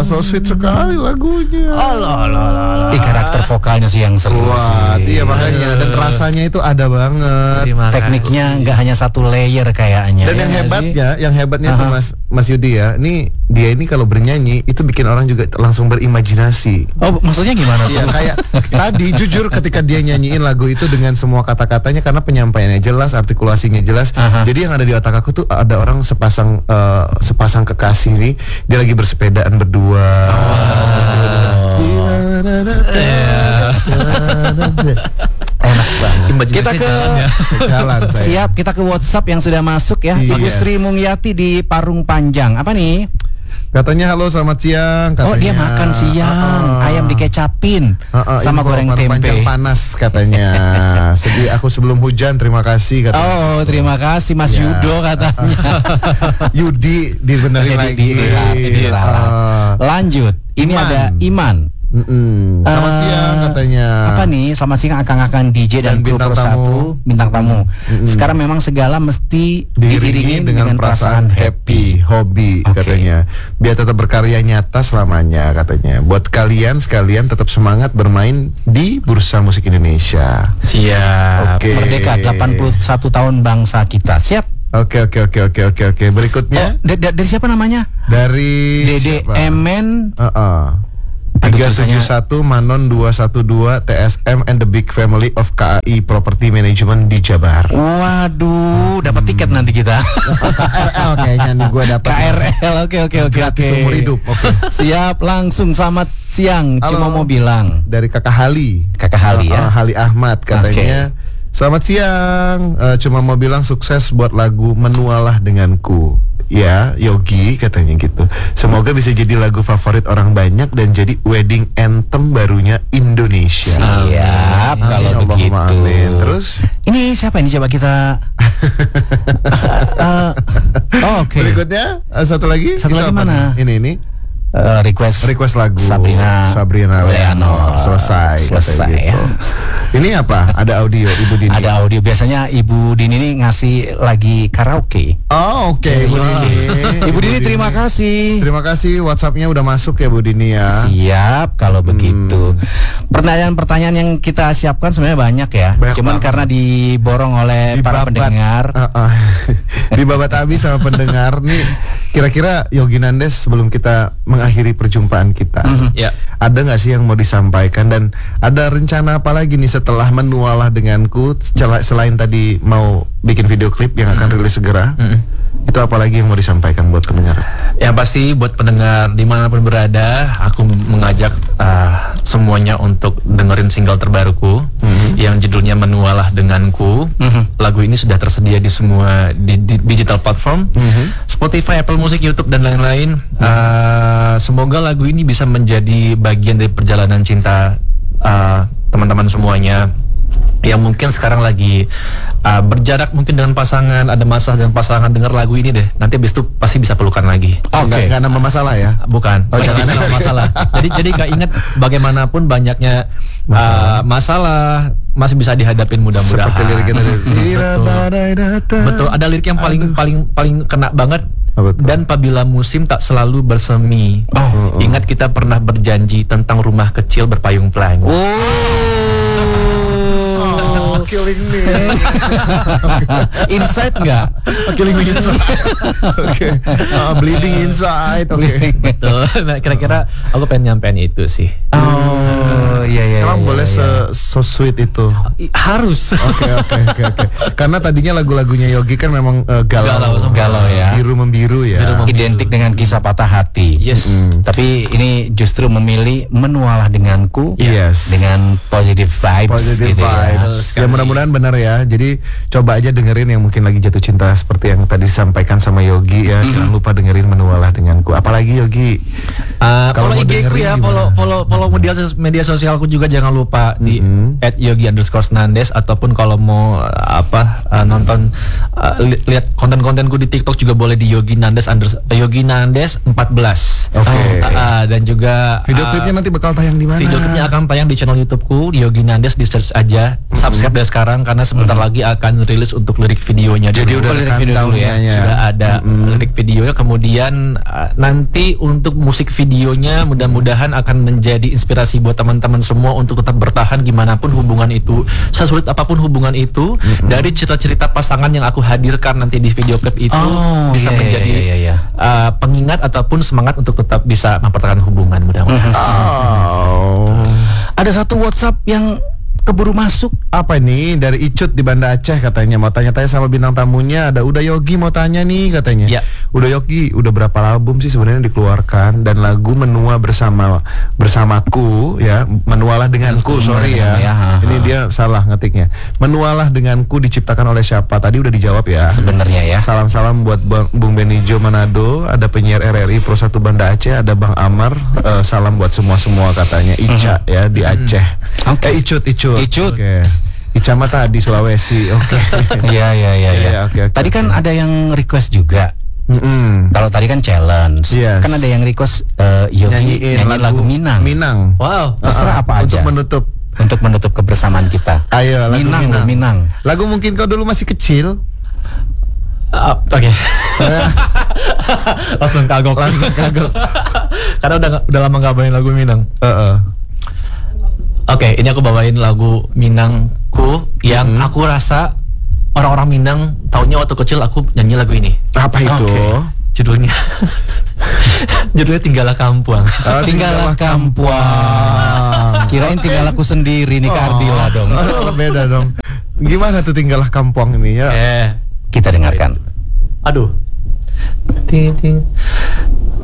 so sweet sekali lagunya. Karakter vokalnya sih yang seru sih. Iya makanya, dan rasanya itu ada banget. Tekniknya nggak hanya satu layer kayaknya. Dan yang hebatnya tuh Mas Yudi ya, dia ini kalau bernyanyi itu bikin orang juga langsung berimajinasi. Oh, maksudnya gimana tuh? Iya, kayak tadi jujur ketika dia nyanyiin lagu itu dengan semua kata-katanya, karena penyampaiannya jelas, artikulasinya jelas. Jadi yang ada di otak aku tuh ada orang sepasang kekasih nih, dia lagi bersepedaan berdua. Enak banget. Kita ke jalan saya. Siap, kita ke WhatsApp yang sudah masuk ya. Ibu Sri Mungyati di Parung Panjang. Apa nih? Katanya halo selamat siang. Katanya, dia makan siang, ayam dikecapin sama goreng tempe. Panas katanya. Aku sebelum hujan, terima kasih katanya. Oh, terima kasih Mas Yudo katanya. Yudi dibenerin lagi. Lanjut, ini ada Iman. Selamat siang katanya. Apa nih? Selamat siang akan DJ dan kru Persatu bintang tamu. Sekarang memang segala mesti diiringi dengan perasaan happy, hobi katanya. Biar tetap berkarya nyata selamanya katanya. Buat kalian sekalian tetap semangat bermain di Bursa Musik Indonesia. Siap. Merdeka 81 tahun bangsa kita. Siap. Oke. Berikutnya. Dari siapa namanya? Dari Dede Emen. 371 Manon 212 TSM and the Big Family of KAI Property Management di Jabar. Waduh, dapat tiket nanti kita. KRL kayaknya nih gue dapat. KRL, oke. Seumur hidup. Siap, langsung selamat siang. Halo. Cuma mau bilang dari Kakak Hali ya. Hali Ahmad katanya. Selamat siang, cuma mau bilang sukses buat lagu Menualah Denganku. Ya, Yogi katanya gitu. Semoga bisa jadi lagu favorit orang banyak dan jadi wedding anthem barunya Indonesia. Siap, kalau begitu. Amin. Terus ini siapa ini, coba kita oke. Berikutnya satu lagi mana? Ini request lagu Sabrina Leano. Selesai ya. Gitu. Ini apa? Ada audio Ibu Dini. Ada audio. Biasanya Ibu Dini ini ngasih lagi karaoke. Oh, oke. Ibu Dini terima kasih. Terima kasih, WhatsApp-nya udah masuk ya Bu Dini ya. Siap kalau begitu. Pertanyaan-pertanyaan yang kita siapkan sebenarnya banyak ya. Cuman karena diborong oleh para pendengar. Dibabat habis sama pendengar nih. Kira-kira Yogi Nandes sebelum kita mengakhiri perjumpaan kita, ada nggak sih yang mau disampaikan, dan ada rencana apa lagi nih setelah Menualah Denganku, selain tadi mau bikin video klip yang akan rilis segera? Itu apa lagi yang mau disampaikan buat pendengar? Yang pasti buat pendengar dimanapun berada, aku mengajak semuanya untuk dengerin single terbaruku yang judulnya Menualah Denganku. Lagu ini sudah tersedia di semua digital platform, Spotify, Apple Music, YouTube dan lain-lain. Semoga lagu ini bisa menjadi bagian dari perjalanan cinta teman-teman semuanya yang mungkin sekarang lagi berjarak mungkin dengan pasangan, ada masalah dengan pasangan, dengar lagu ini deh, nanti habis itu pasti bisa pelukan lagi. Nggak nambah masalah ya? Bukan, jangan nambah masalah. Jadi gak ingat bagaimanapun banyaknya masalah masih bisa dihadapin mudah-mudahan. Seperti liriknya tadi. Betul, ada lirik yang paling kena banget. Dan apabila musim tak selalu bersemi, ingat kita pernah berjanji tentang rumah kecil berpayung pelangi. Killing me. Inside nggak? Killing me inside. Bleeding inside. Betul. Nah, kira-kira aku pengen nyampein itu sih. Iya. Emang boleh so sweet itu? Harus. Oke. Karena tadinya lagu-lagunya Yogi kan memang galau ya. Biru membiru ya. Identik dengan kisah patah hati. Yes. Tapi ini justru memilih Menualah Denganku. Yes. Dengan positive vibes. Positive gitu vibes. Ya mudah-mudahan benar ya. Jadi coba aja dengerin yang mungkin lagi jatuh cinta seperti yang tadi disampaikan sama Yogi ya. Jangan lupa dengerin Menualah Denganku. Apalagi Yogi. Kalau IG ku ya, follow media sosialku juga jangan lupa di @yogi_nandes, ataupun kalau mau nonton lihat konten-kontenku di TikTok juga boleh di Yogi Nandes 14. Dan juga video klipnya nanti bakal tayang di mana? Video klipnya akan tayang di channel YouTubeku di Yogi Nandes, di search aja. Subscribe dari sekarang karena sebentar lagi akan rilis untuk lirik videonya. Jadi udah lirik video dulu ya. Sudah ada lirik videonya. Kemudian nanti untuk musik video videonya mudah-mudahan akan menjadi inspirasi buat teman-teman semua untuk tetap bertahan gimana pun hubungan itu, sesulit apapun hubungan itu. Dari cerita-cerita pasangan yang aku hadirkan nanti di video klip itu bisa menjadi pengingat ataupun semangat untuk tetap bisa mempertahankan hubungan mudah-mudahan. Ada satu WhatsApp yang keburu masuk. Apa ini? Dari Icut di Banda Aceh katanya mau tanya-tanya sama bintang tamunya. Ada Uda Yogi mau tanya nih katanya. Ya. Uda Yogi udah berapa album sih sebenarnya dikeluarkan, dan lagu Menua bersamaku ya, Menualah denganku, sorry ya. Ini dia salah ngetiknya. Menualah denganku diciptakan oleh siapa? Tadi udah dijawab ya. Sebenarnya ya. Salam-salam buat Bung Benijo Manado, ada penyiar RRI Pro 1 Banda Aceh, ada Bang Amar, salam buat semua katanya. Ica ya di Aceh. Icut. Oke. Ica mah tadi Sulawesi. Oke. Iya. Tadi kan ada yang request juga. Kalau tadi kan challenge, kan ada yang request Yogi nyanyi lagu Minang. Wow. Terserah apa aja. Untuk menutup kebersamaan kita. Ayo, lagu Minang. Lagu mungkin kau dulu masih kecil. Oke. Langsung kagok. Karena udah lama nggak bawain lagu Minang. Oke, ini aku bawain lagu Minangku yang aku rasa orang-orang Minang taunya waktu kecil aku nyanyi lagu ini. Apa itu? Judulnya Tinggallah Kampuang. Tinggallah Kampuang. Kirain tinggal aku sendiri nih, Kardila dong. Beda dong. Gimana tuh Tinggallah Kampuang ini ya? Kita dengarkan. Aduh.